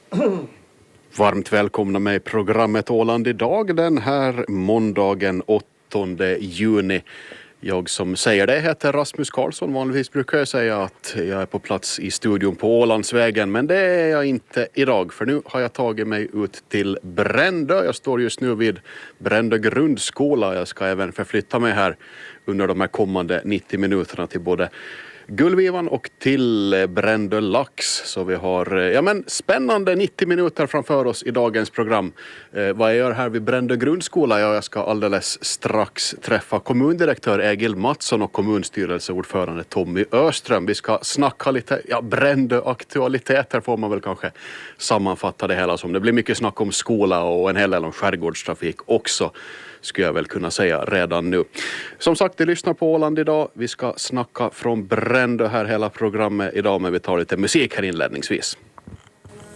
Varmt välkomna med i programmet Åland idag den här måndagen 8 juni. Jag som säger det heter Rasmus Karlsson. Vanligtvis brukar jag säga att jag är på plats i studion på Ålandsvägen, men det är jag inte idag, för nu har jag tagit mig ut till Brändö. Jag står just nu vid Brändö grundskola. Jag ska även förflytta mig här under de här kommande 90 minuterna till både Gullvivan och till Brändö lax. Så vi har spännande 90 minuter framför oss i dagens program. Vad jag gör här vid Brändö grundskola? Jag ska alldeles strax träffa kommundirektör Egil Mattsson och kommunstyrelseordförande Tommy Öström. Vi ska snacka lite Brändö-aktualiteter, får man väl kanske sammanfatta det hela som. Det blir mycket snack om skola och en hel del om skärgårdstrafik också, skulle jag väl kunna säga redan nu. Som sagt, vi lyssnar på Åland idag. Vi ska snacka från Brändö här hela programmet idag, men vi tar lite musik här inledningsvis.